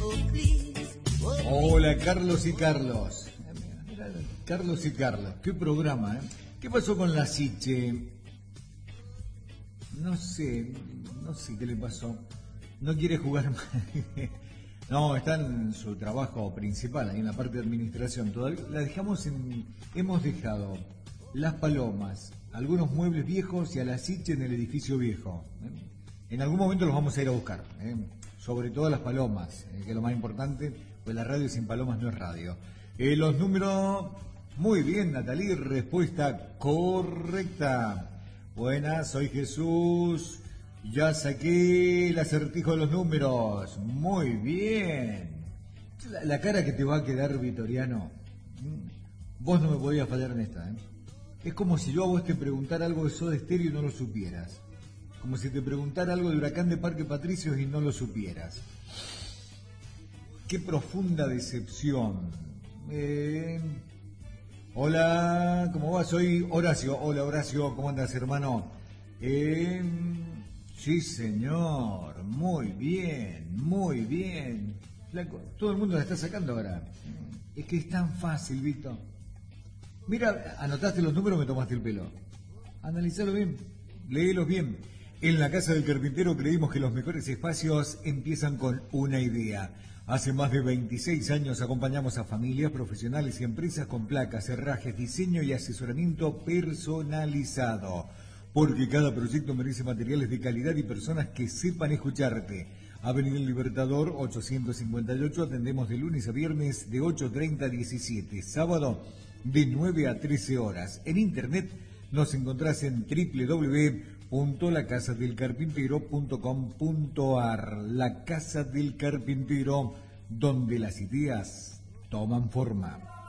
Hola, Carlos y Carlos. Carlos y Carlos, qué programa, ¿eh? ¿Qué pasó con la Siche? No sé qué le pasó. No quiere jugar más. No, está en su trabajo principal, ahí en la parte de administración. Todavía la hemos dejado las palomas, algunos muebles viejos y a la Siche en el edificio viejo. En algún momento los vamos a ir a buscar, sobre todo las palomas, que es lo más importante, pues la radio sin palomas no es radio. Los números, muy bien, Natalí, respuesta correcta. Buenas, soy Jesús. Ya saqué el acertijo de los números. Muy bien. La cara que te va a quedar, Vitoriano. Vos no me podías fallar en esta, ¿eh? Es como si yo a vos te preguntara algo de Soda Stereo y no lo supieras. Como si te preguntara algo de Huracán de Parque Patricios y no lo supieras. Qué profunda decepción. Hola, ¿cómo va? Soy Horacio. Hola, Horacio, ¿cómo andas, hermano? Sí, señor, muy bien, muy bien. Todo el mundo la está sacando ahora. Es que es tan fácil, Víctor. Mira, anotaste los números, me tomaste el pelo. Analizalo bien, léelos bien. En la Casa del Carpintero creímos que los mejores espacios empiezan con una idea. Hace más de 26 años acompañamos a familias, profesionales y empresas con placas, herrajes, diseño y asesoramiento personalizado. Porque cada proyecto merece materiales de calidad y personas que sepan escucharte. Avenida Libertador 858, atendemos de lunes a viernes de 8:30 a 17, sábado de 9 a 13 horas. En internet nos encontrás en www.lacasadelcarpintero.com.ar. La Casa del Carpintero, donde las ideas toman forma.